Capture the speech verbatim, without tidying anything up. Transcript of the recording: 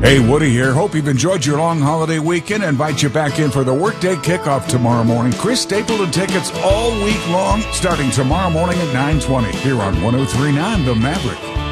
Hey, Woody here. Hope you've enjoyed your long holiday weekend. I invite you back in for the workday kickoff tomorrow morning. Chris Stapleton tickets all week long, starting tomorrow morning at nine twenty here on one oh three point nine The Maverick.